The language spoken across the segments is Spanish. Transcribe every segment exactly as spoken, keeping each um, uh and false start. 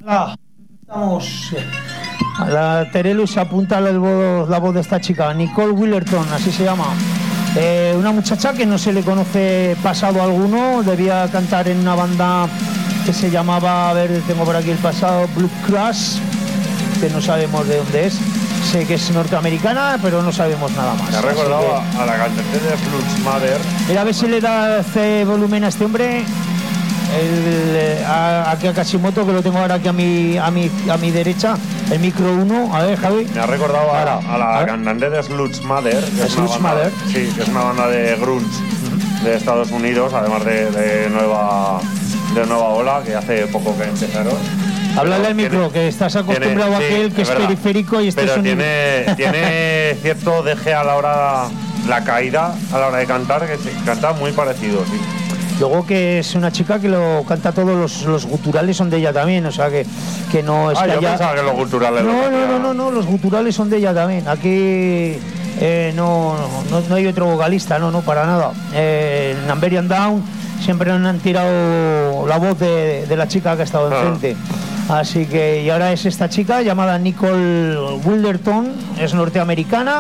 Ah, estamos. A la Terelu se apunta la voz, la voz de esta chica, Nicole Willerton, así se llama. Eh, una muchacha que no se le conoce pasado alguno, debía cantar en una banda que se llamaba, a ver, tengo por aquí el pasado, Blue Crush, que no sabemos de dónde es. Sé que es norteamericana, pero no sabemos nada más. Me ha recordado que... a la cantante de Flux Mother. Mira, a ver si le da este volumen a este hombre. El, a, aquí a Kashimoto, que lo tengo ahora aquí a mi, a mi, a mi derecha, el micro uno. A ver, Javi. Me ha recordado a, a, a la a cantante de Sluts Mother, que es, una banda, Mother. Sí, que es una banda de grunge uh-huh. de Estados Unidos, además de, de nueva de nueva ola, que hace poco que empezaron. Háblale al micro, que estás acostumbrado tiene, a aquel sí, que es, es periférico y este pero es un... tiene, tiene cierto deje a la hora, la caída a la hora de cantar, que se canta muy parecido, sí. Luego que es una chica que lo canta todos los, los guturales son de ella también, o sea que, que no es ah, que yo haya... pensaba que los guturales no, no, no, no, no, no, los guturales son de ella también. Aquí eh, no, no, no hay otro vocalista, no, no, para nada. Eh, en Amberian Down siempre han tirado la voz de, de la chica que ha estado enfrente. Ah. Así que, y ahora es esta chica llamada Nicole Willerton, es norteamericana.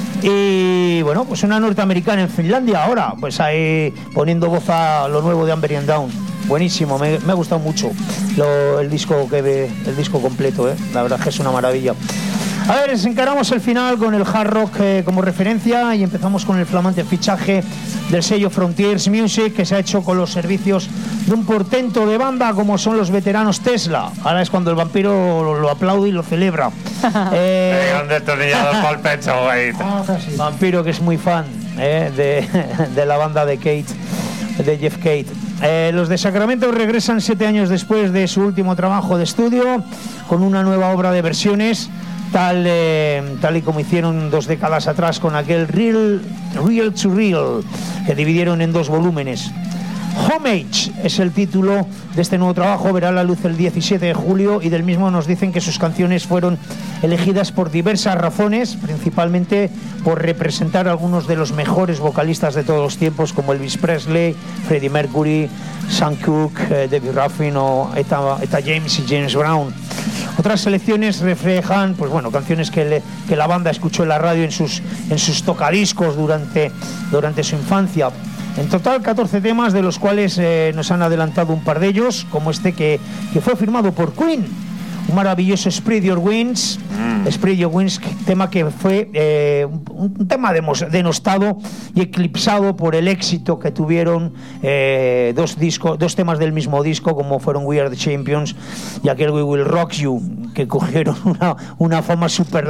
Y bueno, pues una norteamericana en Finlandia ahora, pues ahí poniendo voz a lo nuevo de Amberian Down. Buenísimo, me, me ha gustado mucho lo, el disco que ve, el disco completo, ¿eh? La verdad es que es una maravilla. A ver, encaramos el final con el hard rock eh, como referencia y empezamos con el flamante fichaje del sello Frontiers Music, que se ha hecho con los servicios de un portento de banda como son los veteranos Tesla. Ahora es cuando el vampiro lo, lo aplaude y lo celebra. eh, un destornillador por el pecho, güey. Vampiro, que es muy fan eh, de, de la banda de Kate, de Jeff Kate. Eh, los de Sacramento regresan siete años después de su último trabajo de estudio con una nueva obra de versiones. Tal, eh, tal y como hicieron dos décadas atrás con aquel Real, Real to Real, que dividieron en dos volúmenes. Homage es el título de este nuevo trabajo, verá la luz el diecisiete de julio y del mismo nos dicen que sus canciones fueron elegidas por diversas razones, principalmente por representar a algunos de los mejores vocalistas de todos los tiempos como Elvis Presley, Freddie Mercury, Sam Cooke, eh, Debbie Ruffin o Etta, Etta James y James Brown. Otras selecciones reflejan, pues bueno, canciones que, le, que la banda escuchó en la radio en sus, en sus tocadiscos durante, durante su infancia. En total catorce temas, de los cuales eh, nos han adelantado un par de ellos, como este que, que fue firmado por Queen, un maravilloso Spread Your Wings, mm. Spread Your Wings, tema que fue eh, un, un tema denostado y eclipsado por el éxito que tuvieron eh, dos, discos, dos temas del mismo disco, como fueron We Are The Champions y aquel We Will Rock You, que cogieron una, una fama súper